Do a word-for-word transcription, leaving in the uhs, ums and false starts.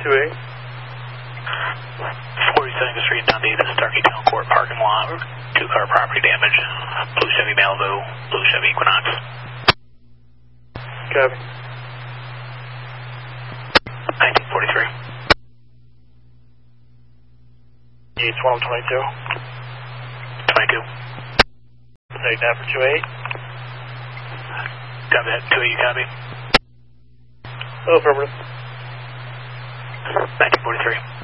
two eight. forty-second Street, Dundee, this is Turkey Town Court parking lot. Two car property damage. Blue Chevy Malibu, blue Chevy Equinox. Copy. nineteen forty-three. East one twenty-two. twenty-two. Take that for two eight. Copy that, two eight, you copy? Oh, affirmative. nineteen forty-three.